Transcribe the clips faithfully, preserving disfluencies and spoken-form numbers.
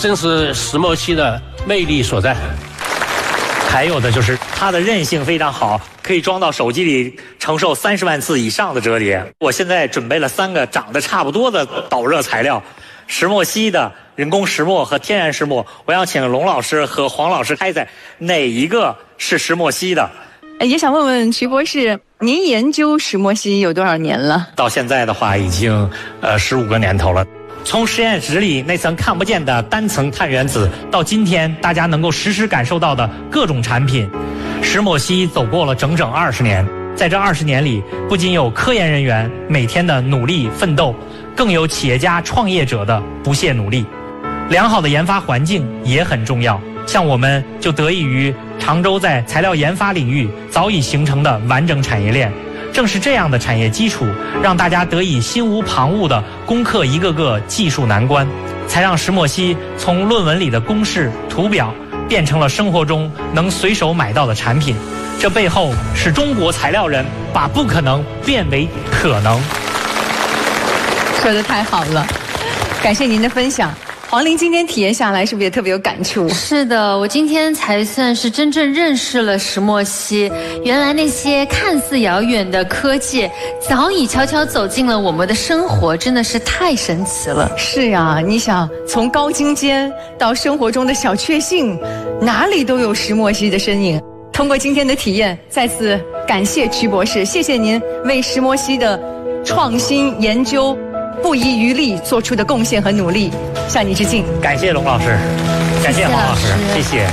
正是石墨烯的魅力所在。 还有的就是它的韧性非常好，可以装到手机里，承受三十万次以上的折叠。我现在准备了三个长得差不多的导热材料，石墨烯的、人工石墨和天然石墨。我想请龙老师和黄老师猜猜哪一个是石墨烯的。 也想问问徐博士，您研究石墨烯有多少年了？ 到现在的话，已经呃十五个年头了。从实验室里那层看不见的单层碳原子，到今天大家能够实时感受到的各种产品，石墨烯走过了整整二十年。在这二十年里，不仅有科研人员每天的努力奋斗，更有企业家创业者的不懈努力。良好的研发环境也很重要，像我们就得益于常州在材料研发领域早已形成的完整产业链。正是这样的产业基础，让大家得以心无旁骛地攻克一个个技术难关，才让石墨烯从论文里的公式图表变成了生活中能随手买到的产品。这背后是中国材料人把不可能变为可能。 说得太好了，感谢您的分享。黄玲今天体验下来，是不是也特别有感触？ 是的，我今天才算是真正认识了石墨烯。原来那些看似遥远的科技，早已悄悄走进了我们的生活，真的是太神奇了。 是呀，你想从高精尖到生活中的小确幸，哪里都有石墨烯的身影。通过今天的体验，再次感谢曲博士，谢谢您为石墨烯的创新研究不遗余力做出的贡献和努力，向你致敬。 感谢龙老师，感谢黄老师，谢谢。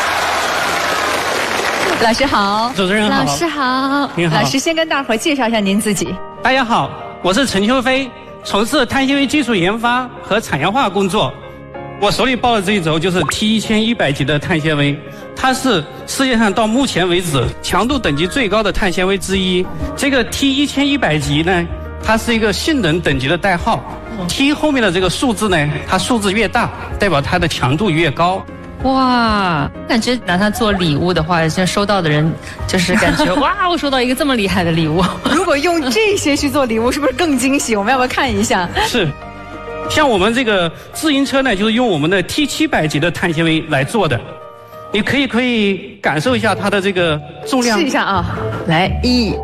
老师好， 主持人好， 老师好， 您好。 老师先跟大伙儿介绍一下您自己。 大家好，我是陈秋飞，从事碳纤维技术研发和产业化工作。我手里抱的这一轴就是 T 一千一百级的碳纤维，它是世界上到目前为止强度等级最高的碳纤维之一。这个 T 一千一百级呢，它是一个性能等级的代号 ，T 后面的这个数字呢，它数字越大，代表它的强度越高。 哇，感觉拿它做礼物的话，现在收到的人就是感觉哇，我收到一个这么厉害的礼物。 如果用这些去做礼物，是不是更惊喜？我们要不要看一下？ 是，像我们这个自行车呢，就是用我们的 T 七百级的碳纤维来做的。你可以可以感受一下它的这个重量。 试一下啊，来一。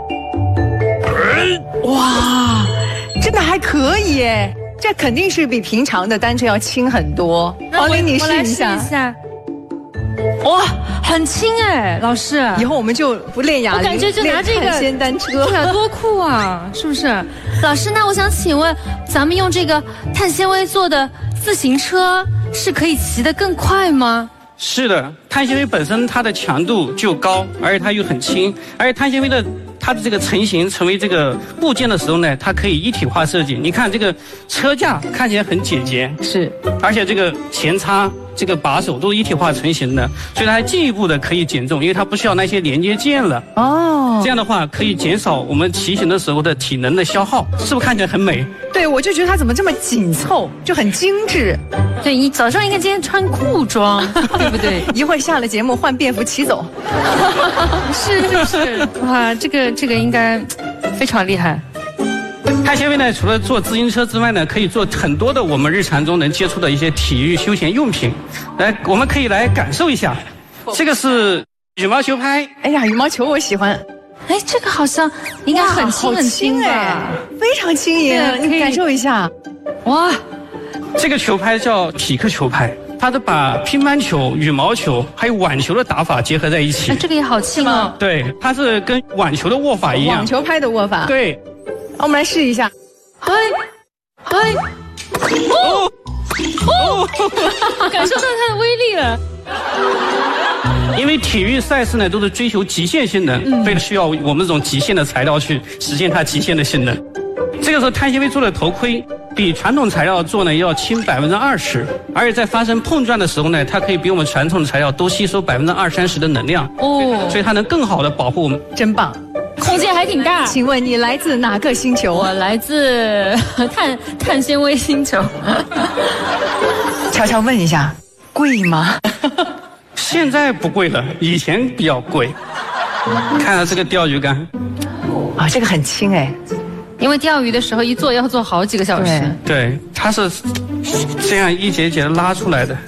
哇，真的还可以耶！这肯定是比平常的单车要轻很多。黄玲，你试一下。 试一下。哇，很轻哎，老师。 以后我们就不练哑铃， 我感觉就拿这个先单车， 对啊，多酷啊，是不是？老师，那我想请问，咱们用这个碳纤维做的自行车是可以骑得更快吗？ 是的，碳纤维本身它的强度就高，而且它又很轻，而且碳纤维的它的这个成型成为这个部件的时候呢，它可以一体化设计。你看这个车架看起来很简洁， 是， 而且这个前叉、这个把手都是一体化成型的，所以它还进一步的可以减重，因为它不需要那些连接件了。哦，这样的话可以减少我们骑行的时候的体能的消耗，是不是看起来很美？ 对，我就觉得它怎么这么紧凑，就很精致。 对，你早上应该今天穿裤装，对不对？ 一会儿下了节目换便服骑走。 是是是，哇，这个这个应该非常厉害。 碳纤维呢，除了做自行车之外呢，可以做很多的我们日常中能接触的一些体育休闲用品。来，我们可以来感受一下，这个是羽毛球拍。 哎呀，羽毛球我喜欢。 哎，这个好像应该很轻很轻哎，非常轻盈，你感受一下。 哇， 这个球拍叫匹克球拍，它是把乒乓球、羽毛球还有碗球的打法结合在一起。 哎，这个也好轻哦。 对，它是跟碗球的握法一样。 网球拍的握法。 对， 我们来试一下。 嗨，嗨，哦哦，感受到它的威力了。 因为体育赛事呢都是追求极限性能，嗯、所以需要我们这种极限的材料去实现它极限的性能。这个是碳纤维做的头盔，比传统材料做呢要轻百分之二十，而且在发生碰撞的时候呢，它可以比我们传统的材料多吸收百分之二三十的能量。哦，所以它能更好的保护我们。 真棒， 空间还挺大。 请问你来自哪个星球？ 我来自碳碳纤维星球。 悄悄问一下，贵吗？ 现在不贵了，以前比较贵。看到这个钓鱼竿， 啊，这个很轻哎， 因为钓鱼的时候一坐要坐好几个小时。 对，它是这样一节节拉出来的。